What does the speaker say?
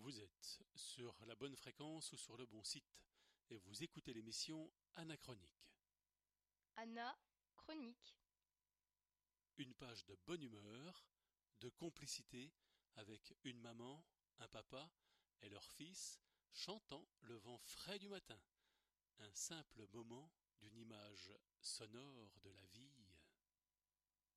Vous êtes sur la bonne fréquence ou sur le bon site et vous écoutez l'émission Anachronique. Anna, chronique. Une page de bonne humeur, de complicité avec une maman, un papa et leur fils chantant le vent frais du matin. Un simple moment d'une image sonore de la vie.